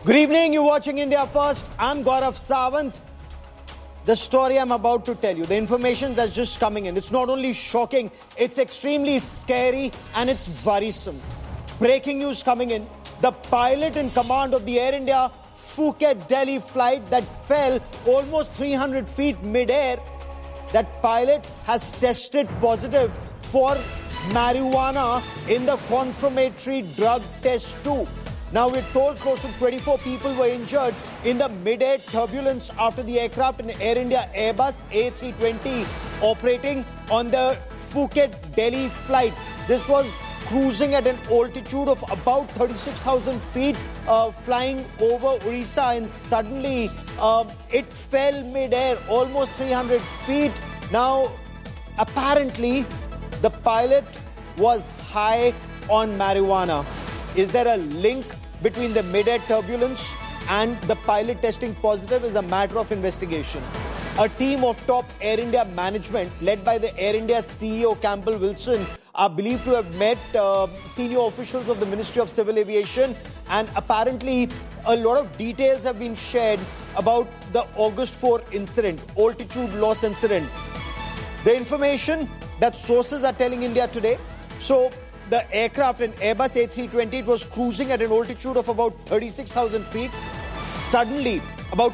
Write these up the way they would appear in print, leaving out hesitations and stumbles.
Good evening, you're watching India First. I'm Gaurav Sawant. The story I'm about to tell you, the information that's just coming in, it's not only shocking, it's extremely scary and it's worrisome. Breaking news coming in, the pilot in command of the Air India Phuket-Delhi flight that fell almost 300 feet mid-air, that pilot has tested positive for marijuana in the confirmatory drug test too. Now, we're told close to 24 people were injured in the mid-air turbulence after the aircraft in Air India Airbus A320 operating on the Phuket-Delhi flight. This was cruising at an altitude of about 36,000 feet, flying over Orissa, and suddenly it fell mid-air, almost 300 feet. Now, apparently, the pilot was high on marijuana. Is there a link between the mid-air turbulence and the pilot testing positive is a matter of investigation. A team of top Air India management led by the Air India CEO Campbell Wilson are believed to have met senior officials of the Ministry of Civil Aviation, and apparently a lot of details have been shared about the August 4 incident, altitude loss incident. The information that sources are telling India Today. So the aircraft, an Airbus A320, it was cruising at an altitude of about 36,000 feet. Suddenly, about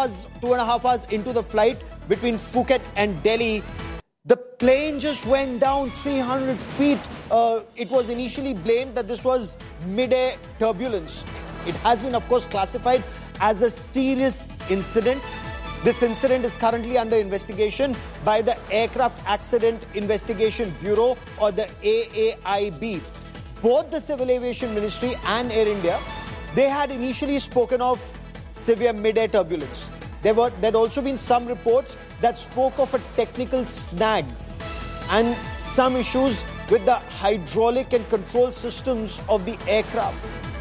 2.5 hours into the flight between Phuket and Delhi, the plane just went down 300 feet. It was initially blamed that this was mid-air turbulence. It has been, of course, classified as a serious incident. This incident is currently under investigation by the Aircraft Accident Investigation Bureau, or the AAIB. Both the Civil Aviation Ministry and Air India, they had initially spoken of severe mid-air turbulence. There'd also been some reports that spoke of a technical snag and some issues with the hydraulic and control systems of the aircraft.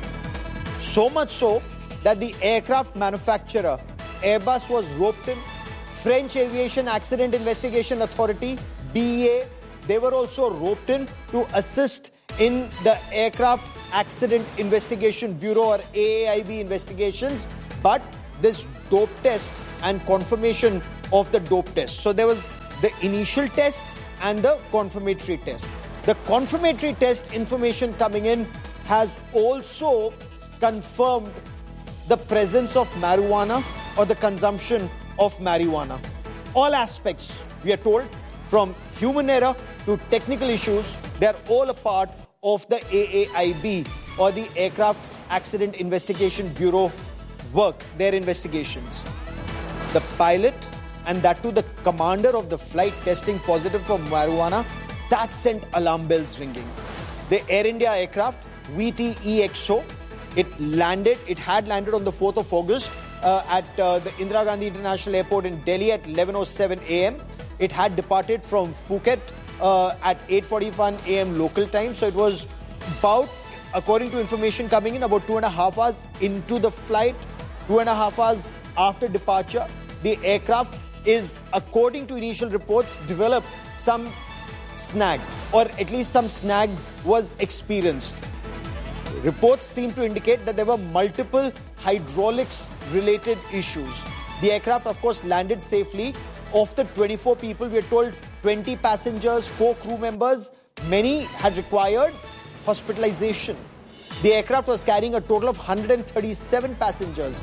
So much so that the aircraft manufacturer, Airbus, was roped in. French Aviation Accident Investigation Authority, BEA, they were also roped in to assist in the Aircraft Accident Investigation Bureau, or AAIB, investigations. But this dope test and confirmation of the dope test. So there was the initial test and the confirmatory test. The confirmatory test information coming in has also confirmed the presence of marijuana or the consumption of marijuana. All aspects, we are told, from human error to technical issues, they are all a part of the AAIB, or the Aircraft Accident Investigation Bureau work, their investigations. The pilot, and that too the commander of the flight, testing positive for marijuana, that sent alarm bells ringing. The Air India aircraft, VTEXO, it had landed on the 4th of August at the Indira Gandhi International Airport in Delhi at 11:07 a.m. It had departed from Phuket at 8:41 a.m. local time. So it was about, according to information coming in, about 2.5 hours into the flight, 2.5 hours after departure. The aircraft is, according to initial reports, developed some snag, or at least some snag was experienced. Reports seem to indicate that there were multiple hydraulics-related issues. The aircraft, of course, landed safely. Of the 24 people, we are told 20 passengers, 4 crew members, many had required hospitalization. The aircraft was carrying a total of 137 passengers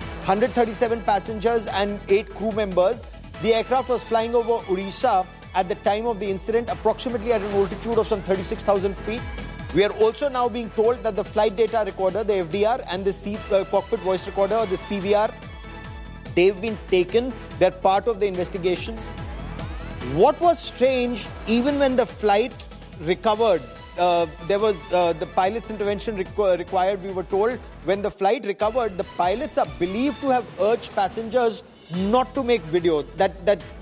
and 8 crew members. The aircraft was flying over Orissa at the time of the incident, approximately at an altitude of some 36,000 feet. We are also now being told that the flight data recorder, the FDR, and the cockpit voice recorder, or the CVR, they've been taken. They're part of the investigations. What was strange, even when the flight recovered, there was the pilot's intervention required, we were told. When the flight recovered, the pilots are believed to have urged passengers not to make video. That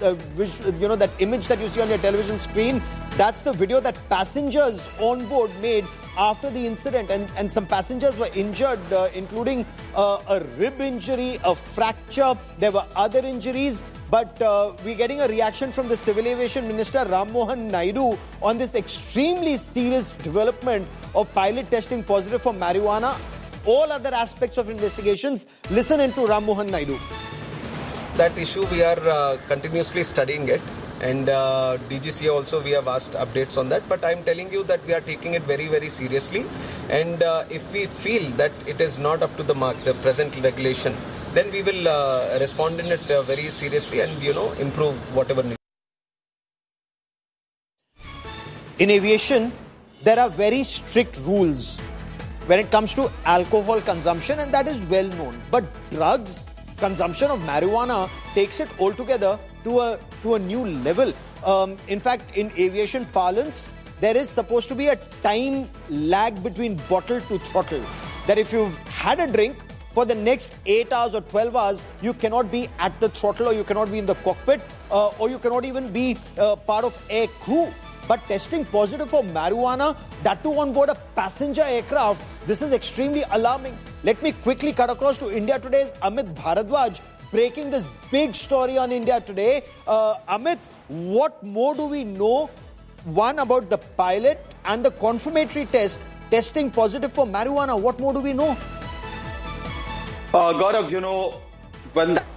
image that you see on your television screen, that's the video that passengers on board made after the incident, and some passengers were injured, including a rib injury, a fracture. There were other injuries, but we're getting a reaction from the Civil Aviation Minister Ram Mohan Naidu on this extremely serious development of pilot testing positive for marijuana. all other aspects of investigations. Listen into Ram Mohan Naidu. That issue, we are continuously studying it, and DGCA also, we have asked updates on that, but I'm telling you that we are taking it very, very seriously, and if we feel that it is not up to the mark, the present regulation, then we will respond in it very seriously and, improve whatever needs. In aviation, there are very strict rules when it comes to alcohol consumption, and that is well known. But drugs, consumption of marijuana takes it altogether to a new level. In fact, in aviation parlance, there is supposed to be a time lag between bottle to throttle. That if you've had a drink, for the next 8 hours or 12 hours, you cannot be at the throttle, or you cannot be in the cockpit, or you cannot even be part of air crew. But testing positive for marijuana, that too on board a passenger aircraft, this is extremely alarming. Let me quickly cut across to India Today's Amit Bharadwaj, breaking this big story on India Today. Amit, what more do we know? One, about the pilot and the confirmatory test testing positive for marijuana. What more do we know? Gaurav, when that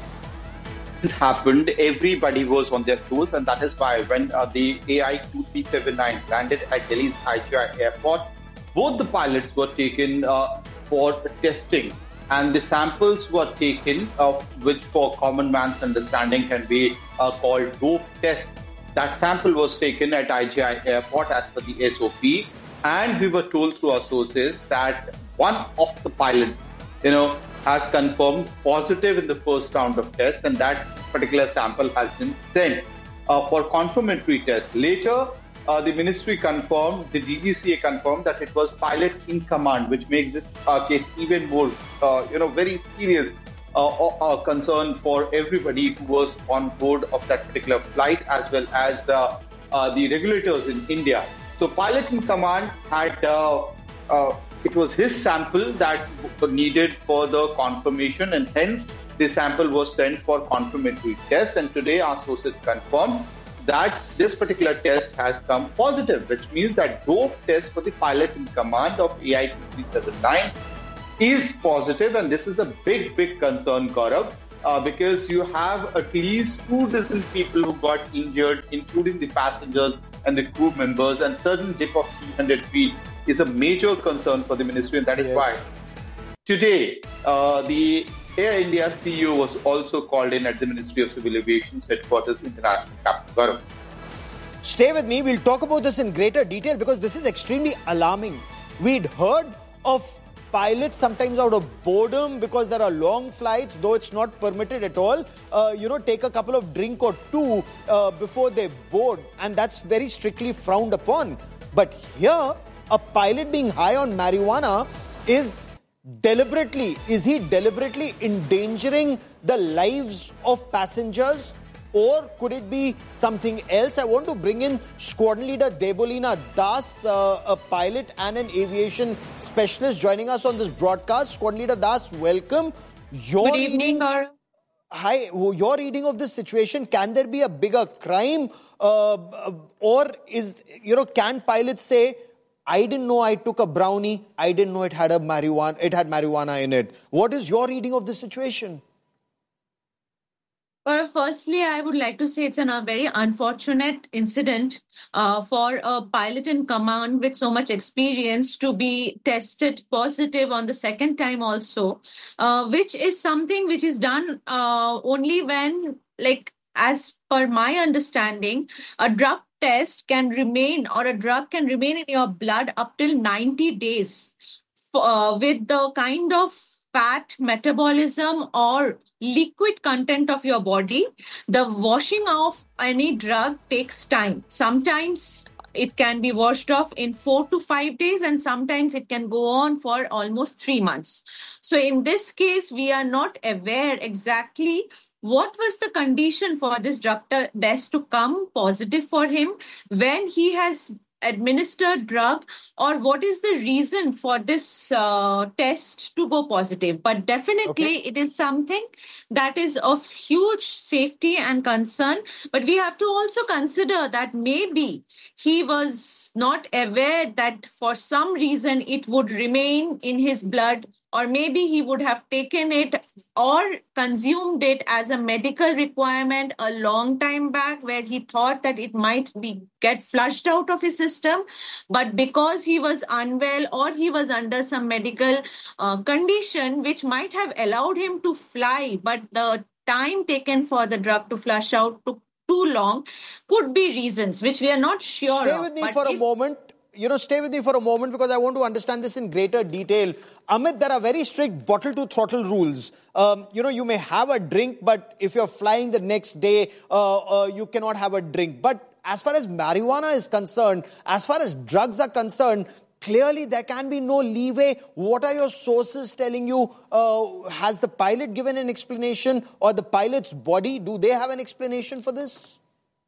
happened, everybody was on their toes, and that is why when the AI 2379 landed at Delhi's IGI airport, both the pilots were taken for testing, and the samples were taken, which for common man's understanding can be called dope test. That sample was taken at IGI airport as per the SOP, and we were told through our sources that one of the pilots, has confirmed positive in the first round of tests, and that particular sample has been sent for confirmatory test. Later, the ministry confirmed, the DGCA confirmed that it was pilot in command, which makes this case even more, very serious concern for everybody who was on board of that particular flight, as well as the regulators in India. So, pilot in command had it was his sample that needed further confirmation, and hence the sample was sent for confirmatory test. And today our sources confirmed that this particular test has come positive, which means that dope test for the pilot in command of AI 2379 is positive. And this is a big, big concern, Gaurav, because you have at least 2 dozen people who got injured, including the passengers and the crew members, and certain dip of 300 feet is a major concern for the ministry, and that is why today the Air India CEO was also called in at the Ministry of Civil Aviation's headquarters, International Capital. Stay with me. We'll talk about this in greater detail because this is extremely alarming. We'd heard of pilots sometimes out of boredom because there are long flights, though it's not permitted at all, take a couple of drink or two before they board, and that's very strictly frowned upon. But here, a pilot being high on marijuana is he deliberately endangering the lives of passengers, or could it be something else? I want to bring in Squadron Leader Debolina Das, a pilot and an aviation specialist, joining us on this broadcast. Squadron Leader Das, welcome. Good evening, Gaurav. Hi, your reading of this situation, can there be a bigger crime? Or can pilots say, I didn't know I took a brownie, I didn't know it had marijuana in it? What is your reading of this situation? Well, firstly, I would like to say it's a very unfortunate incident for a pilot in command with so much experience to be tested positive on the second time also, which is something which is done only when, as per my understanding, a drug test can remain, or a drug can remain in your blood up till 90 days with the kind of fat metabolism or liquid content of your body. The washing off any drug takes time. Sometimes it can be washed off in 4 to 5 days, and sometimes it can go on for almost 3 months. So in this case, we are not aware exactly what was the condition for this drug test to come positive for him when he has administered drug, or what is the reason for this test to go positive. But definitely it is something that is of huge safety and concern. But we have to also consider that maybe he was not aware that for some reason it would remain in his blood, or maybe he would have taken it or consumed it as a medical requirement a long time back, where he thought that it might get flushed out of his system. But because he was unwell, or he was under some medical condition which might have allowed him to fly, but the time taken for the drug to flush out took too long, could be reasons which we are not sure Stay of. with me for a moment. Stay with me for a moment, because I want to understand this in greater detail. Amit, there are very strict bottle to throttle rules. You may have a drink, but if you're flying the next day, you cannot have a drink. But as far as marijuana is concerned, as far as drugs are concerned, clearly there can be no leeway. What are your sources telling you? Has the pilot given an explanation, or the pilot's body? Do they have an explanation for this?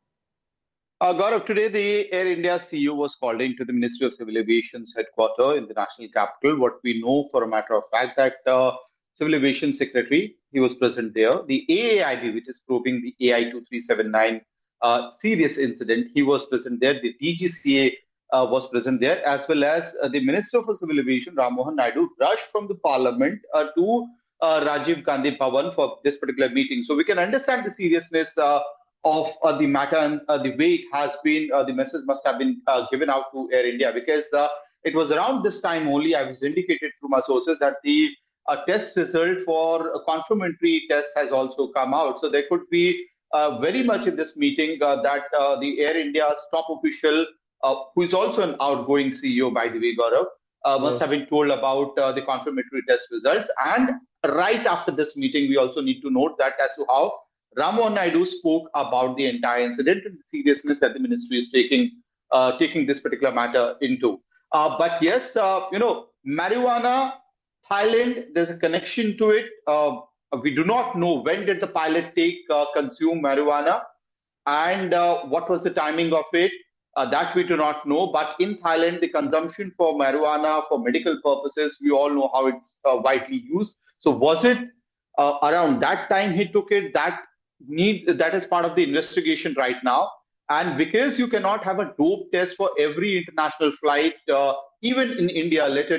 Gaurav, today the Air India CEO was called into the Ministry of Civil Aviation's headquarters in the national capital. What we know for a matter of fact that Civil Aviation Secretary, he was present there. The AAIB, which is probing the AI 2379 serious incident, he was present there. The DGCA was present there, as well as the Minister for Civil Aviation, Ram Mohan Naidu, rushed from the Parliament to Rajiv Gandhi Bhavan for this particular meeting. So we can understand the seriousness of the matter, and the way it has been, the message must have been given out to Air India, because it was around this time only, I was indicated through my sources, that the test result for a confirmatory test has also come out. So there could be very much in this meeting that the Air India's top official, who is also an outgoing CEO, by the way, Gaurav, must have been told about the confirmatory test results. And right after this meeting, we also need to note that as to how Ram Mohan Naidu spoke about the entire incident and the seriousness that the ministry is taking this particular matter into. But yes, marijuana, Thailand, there's a connection to it. We do not know when did the pilot consume marijuana, and what was the timing of it. That we do not know. But in Thailand, the consumption for marijuana for medical purposes, we all know how it's widely used. So was it around that time he took it? That is part of the investigation right now. And because you cannot have a dope test for every international flight, even in India, let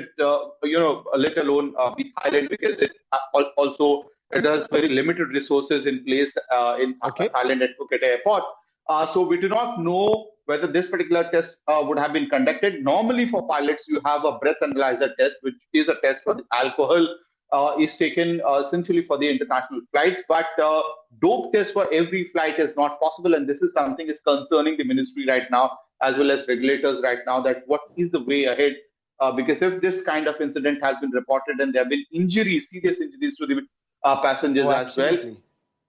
alone the Thailand, because it also has very limited resources in place in Thailand at Phuket Airport. So we do not know whether this particular test would have been conducted. Normally for pilots, you have a breath analyzer test, which is a test for the alcohol is taken essentially for the international flights, but dope test for every flight is not possible, and this is something is concerning the ministry right now, as well as regulators right now, that what is the way ahead, because if this kind of incident has been reported and there have been serious injuries to the passengers as well,